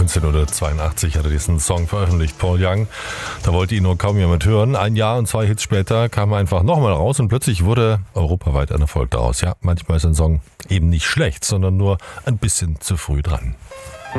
1982 hat er diesen Song veröffentlicht, Paul Young. Da wollte ihn nur kaum jemand hören. Ein Jahr und 2 Hits später kam er einfach nochmal raus und plötzlich wurde europaweit ein Erfolg daraus. Ja, manchmal ist ein Song eben nicht schlecht, sondern nur ein bisschen zu früh dran.